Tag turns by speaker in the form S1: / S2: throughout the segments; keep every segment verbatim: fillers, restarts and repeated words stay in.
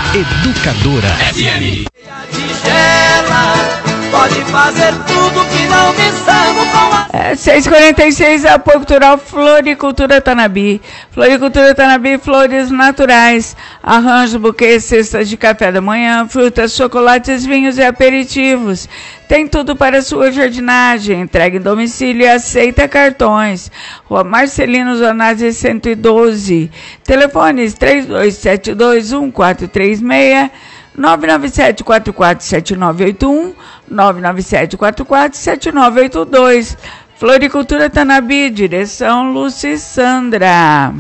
S1: Educadora F M.
S2: Pode fazer tudo que não me salvo com a...
S3: É, seis e quarenta e seis, apoio cultural Floricultura Tanabi. Floricultura Tanabi, flores naturais. Arranjo, buquê, cestas de café da manhã, frutas, chocolates, vinhos e aperitivos. Tem tudo para a sua jardinagem. Entrega em domicílio e aceita cartões. Rua Marcelino Zanazzi cento e doze. Telefones três dois sete dois, um quatro três seis. nove nove sete quatro quatro sete nove oito um, nove nove sete quatro quatro sete nove oito dois. Floricultura Tanabi, direção Lúcia e Sandra.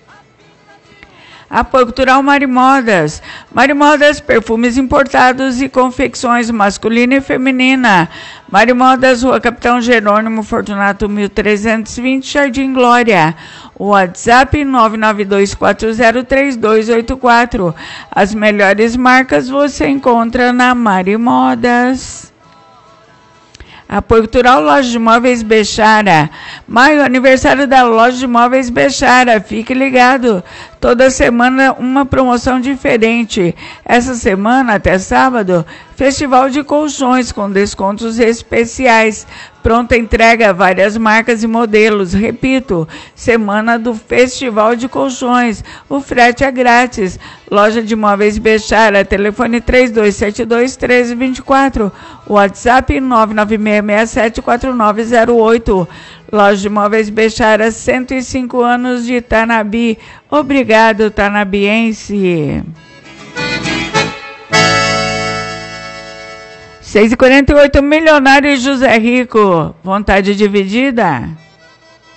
S3: Apoio cultural Marimodas. Marimodas, perfumes importados e confecções masculina e feminina. Marimodas, Rua Capitão Jerônimo Fortunato mil trezentos e vinte, Jardim Glória. WhatsApp nove nove dois quatro zero três dois oito quatro. As melhores marcas você encontra na Marimodas. Apoio cultural Loja de Móveis Bechara. Maio, aniversário da Loja de Móveis Bechara. Fique ligado. Toda semana uma promoção diferente. Essa semana, até sábado, Festival de Colchões com descontos especiais. Pronta entrega, várias marcas e modelos. Repito, semana do Festival de Colchões. O frete é grátis. Loja de Móveis Bechara, telefone três dois sete dois, um três dois quatro. WhatsApp nove nove seis seis sete quatro nove zero oito. Loja de Móveis Bechara, cento e cinco anos de Tanabi. Obrigado, tanabiense. seis e quarenta e oito, milionário José Rico. Vontade dividida?